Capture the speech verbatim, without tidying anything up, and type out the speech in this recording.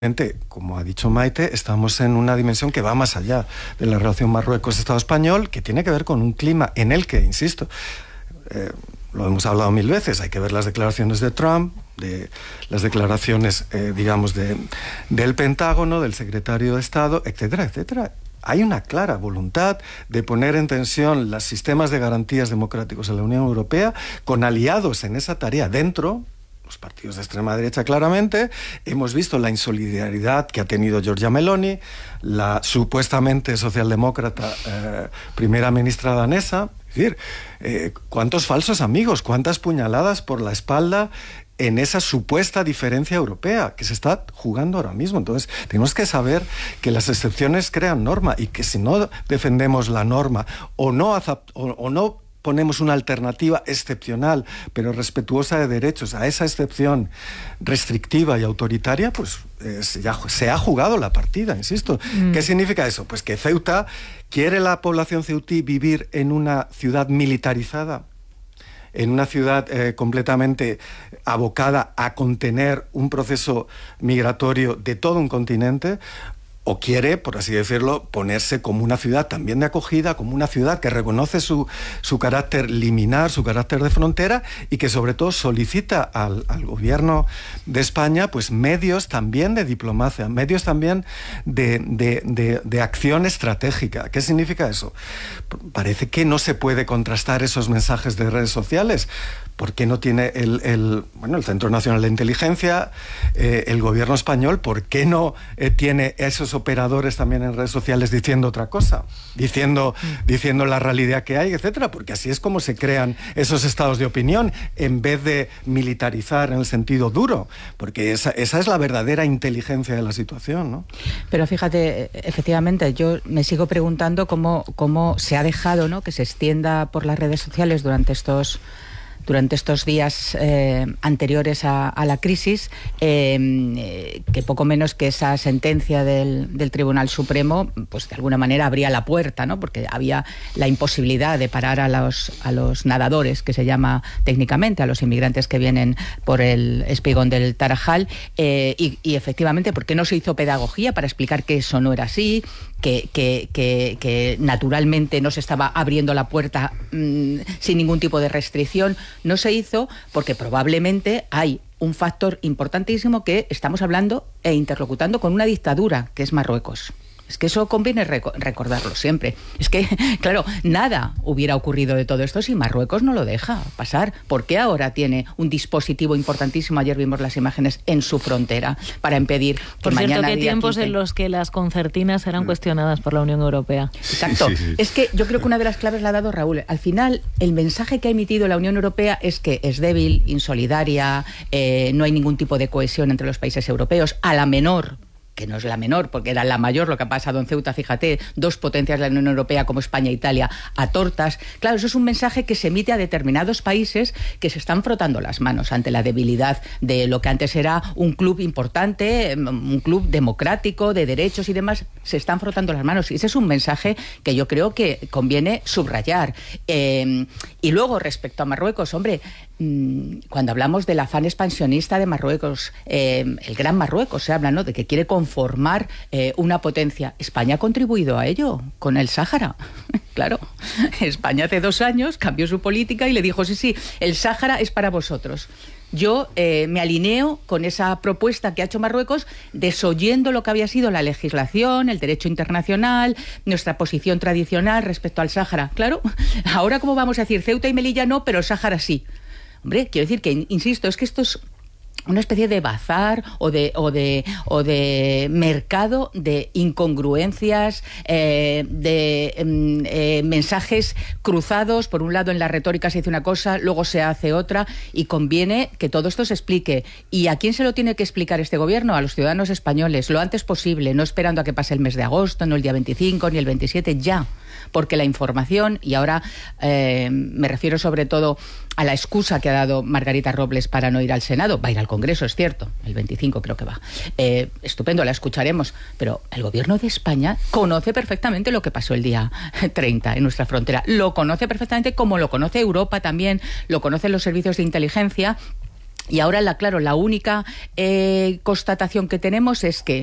Como ha dicho Maite, estamos en una dimensión que va más allá de la relación Marruecos-Estado español, que tiene que ver con un clima en el que, insisto, eh, lo hemos hablado mil veces, hay que ver las declaraciones de Trump, de las declaraciones, eh, digamos, de, del Pentágono, del secretario de Estado, etcétera, etcétera. Hay una clara voluntad de poner en tensión los sistemas de garantías democráticos en la Unión Europea, con aliados en esa tarea dentro. Los partidos de extrema derecha, claramente. Hemos visto la insolidaridad que ha tenido Giorgia Meloni, la supuestamente socialdemócrata eh, primera ministra danesa. Es decir, eh, cuántos falsos amigos, cuántas puñaladas por la espalda en esa supuesta diferencia europea que se está jugando ahora mismo. Entonces, tenemos que saber que las excepciones crean norma y que si no defendemos la norma o no, o, o no ponemos una alternativa excepcional, pero respetuosa de derechos, a esa excepción restrictiva y autoritaria, pues eh, ya se ha jugado la partida, insisto. Mm. ¿Qué significa eso? Pues que Ceuta, ¿quiere la población ceutí vivir en una ciudad militarizada? En una ciudad eh, completamente abocada a contener un proceso migratorio de todo un continente, o quiere, por así decirlo, ponerse como una ciudad también de acogida, como una ciudad que reconoce su, su carácter liminar, su carácter de frontera, y que sobre todo solicita al, al gobierno de España pues medios también de diplomacia, medios también de, de, de, de acción estratégica. ¿Qué significa eso? Parece que no se puede contrastar esos mensajes de redes sociales. ¿Por qué no tiene el, el, bueno, el Centro Nacional de Inteligencia, eh, el gobierno español, por qué no eh, tiene esos operadores también en redes sociales diciendo otra cosa, diciendo, diciendo la realidad que hay, etcétera? Porque así es como se crean esos estados de opinión, en vez de militarizar en el sentido duro, porque esa, esa es la verdadera inteligencia de la situación, ¿no? Pero fíjate, efectivamente, yo me sigo preguntando cómo, cómo se ha dejado, ¿no?, que se extienda por las redes sociales durante estos... durante estos días eh, anteriores a, a la crisis, eh, que poco menos que esa sentencia del, del Tribunal Supremo, pues de alguna manera abría la puerta, ¿no?, porque había la imposibilidad de parar a los, a los nadadores, que se llama técnicamente, a los inmigrantes que vienen por el espigón del Tarajal, eh, y, y efectivamente, ¿por qué no se hizo pedagogía para explicar que eso no era así? Que, que, que, que naturalmente no se estaba abriendo la puerta mmm, sin ningún tipo de restricción. No se hizo porque probablemente hay un factor importantísimo, que estamos hablando e interlocutando con una dictadura, que es Marruecos. Es que eso conviene rec- recordarlo siempre. Es que, claro, nada hubiera ocurrido de todo esto si Marruecos no lo deja pasar. ¿Por qué ahora tiene un dispositivo importantísimo? Ayer vimos las imágenes en su frontera para impedir que por mañana... Por cierto, ¿qué tiempos quince... en los que las concertinas eran cuestionadas por la Unión Europea? Exacto. Sí, sí, sí. Es que yo creo que una de las claves la ha dado Raúl. Al final, el mensaje que ha emitido la Unión Europea es que es débil, insolidaria, eh, no hay ningún tipo de cohesión entre los países europeos. A la menor, que no es la menor, porque era la mayor lo que ha pasado en Ceuta, fíjate, dos potencias de la Unión Europea como España e Italia a tortas. Claro, eso es un mensaje que se emite a determinados países que se están frotando las manos ante la debilidad de lo que antes era un club importante, un club democrático, de derechos y demás. Se están frotando las manos, y ese es un mensaje que yo creo que conviene subrayar. Eh, y luego, respecto a Marruecos, hombre, cuando hablamos del afán expansionista de Marruecos, eh, el gran Marruecos, se habla, ¿no?, de que quiere conformar eh, una potencia. España ha contribuido a ello con el Sáhara. Claro, España hace dos años cambió su política y le dijo, sí, sí, el Sáhara es para vosotros. Yo eh, me alineo con esa propuesta que ha hecho Marruecos, desoyendo lo que había sido la legislación, el derecho internacional, nuestra posición tradicional respecto al Sáhara. Claro, ahora ¿cómo vamos a decir? Ceuta y Melilla no, pero el Sáhara sí. Hombre, quiero decir que, insisto, es que esto es una especie de bazar o de, o de, o de mercado de incongruencias, eh, de eh, mensajes cruzados. Por un lado, en la retórica se dice una cosa, luego se hace otra, y conviene que todo esto se explique. ¿Y a quién se lo tiene que explicar este gobierno? A los ciudadanos españoles, lo antes posible, no esperando a que pase el mes de agosto, no el día veinticinco ni el veintisiete, ya. Porque la información, y ahora eh, me refiero sobre todo a la excusa que ha dado Margarita Robles para no ir al Senado, va a ir al Congreso, es cierto, el veinticinco creo que va, eh, estupendo, la escucharemos, pero el gobierno de España conoce perfectamente lo que pasó el día treinta en nuestra frontera, lo conoce perfectamente, como lo conoce Europa también, lo conocen los servicios de inteligencia. Y ahora, la, claro, la única eh, constatación que tenemos es que